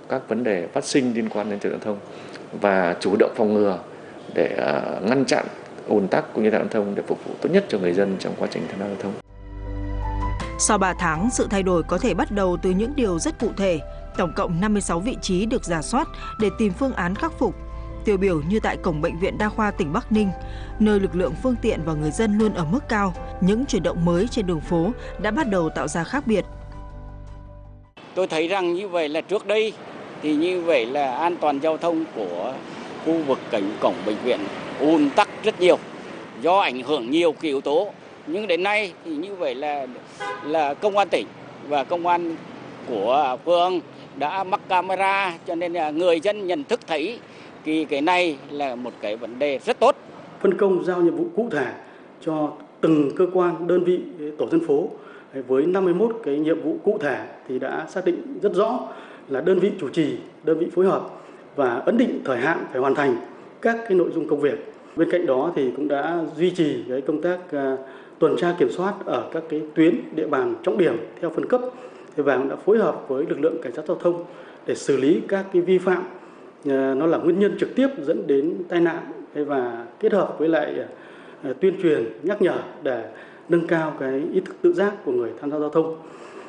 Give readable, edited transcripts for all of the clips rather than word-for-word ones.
các vấn đề phát sinh liên quan đến trật tự giao thông và chủ động phòng ngừa để ngăn chặn ùn tắc cũng như tai nạn giao thông để phục vụ tốt nhất cho người dân trong quá trình tham gia giao thông. Sau 3 tháng, sự thay đổi có thể bắt đầu từ những điều rất cụ thể. Tổng cộng 56 vị trí được rà soát để tìm phương án khắc phục. Tiêu biểu như tại cổng Bệnh viện Đa khoa tỉnh Bắc Ninh, nơi lực lượng phương tiện và người dân luôn ở mức cao, những chuyển động mới trên đường phố đã bắt đầu tạo ra khác biệt. Tôi thấy rằng như vậy là trước đây thì như vậy là an toàn giao thông của khu vực cổng bệnh viện ùn tắc rất nhiều do ảnh hưởng nhiều cái yếu tố. Nhưng đến nay thì như vậy là công an tỉnh và công an của phường đã mắc camera, cho nên là người dân nhận thức thấy cái này là một cái vấn đề rất tốt. Phân công giao nhiệm vụ cụ thể cho từng cơ quan, đơn vị, tổ dân phố với 51 cái nhiệm vụ cụ thể thì đã xác định rất rõ là đơn vị chủ trì, đơn vị phối hợp và ấn định thời hạn phải hoàn thành các cái nội dung công việc. Bên cạnh đó thì cũng đã duy trì cái công tác tuần tra kiểm soát ở các cái tuyến địa bàn trọng điểm theo phân cấp và cũng đã phối hợp với lực lượng cảnh sát giao thông để xử lý các cái vi phạm nó là nguyên nhân trực tiếp dẫn đến tai nạn và kết hợp với lại tuyên truyền nhắc nhở để nâng cao cái ý thức tự giác của người tham gia giao thông.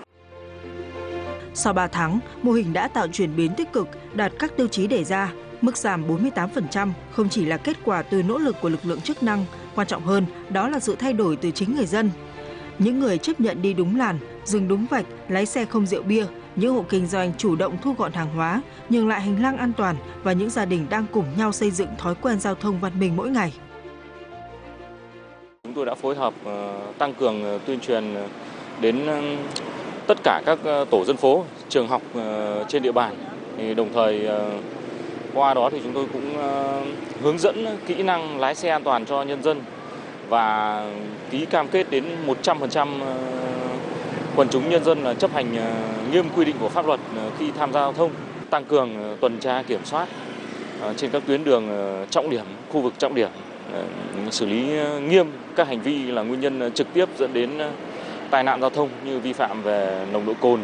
Sau 3 tháng, mô hình đã tạo chuyển biến tích cực, đạt các tiêu chí đề ra. Mức giảm 48% không chỉ là kết quả từ nỗ lực của lực lượng chức năng, quan trọng hơn đó là sự thay đổi từ chính người dân. Những người chấp nhận đi đúng làn, dừng đúng vạch, lái xe không rượu bia, những hộ kinh doanh chủ động thu gọn hàng hóa, nhường lại hành lang an toàn và những gia đình đang cùng nhau xây dựng thói quen giao thông văn minh mỗi ngày. Chúng tôi đã phối hợp tăng cường tuyên truyền đến tất cả các tổ dân phố, trường học trên địa bàn. Đồng thời qua đó thì chúng tôi cũng hướng dẫn kỹ năng lái xe an toàn cho nhân dân và ký cam kết đến 100% quần chúng nhân dân là chấp hành nghiêm quy định của pháp luật khi tham gia giao thông, tăng cường tuần tra kiểm soát trên các tuyến đường trọng điểm, khu vực trọng điểm, xử lý nghiêm các hành vi là nguyên nhân trực tiếp dẫn đến tai nạn giao thông như vi phạm về nồng độ cồn,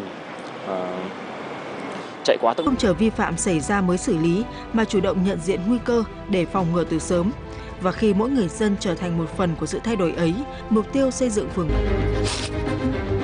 chạy quá tốc độ. Không chờ vi phạm xảy ra mới xử lý mà chủ động nhận diện nguy cơ để phòng ngừa từ sớm. Và khi mỗi người dân trở thành một phần của sự thay đổi ấy, mục tiêu xây dựng phường